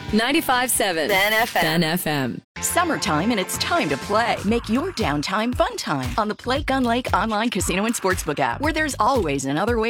95.7 Fan FM. FM. Summertime and it's time to play. Make your downtime fun time on the Play Gun Lake online casino and sportsbook app, where there's always another way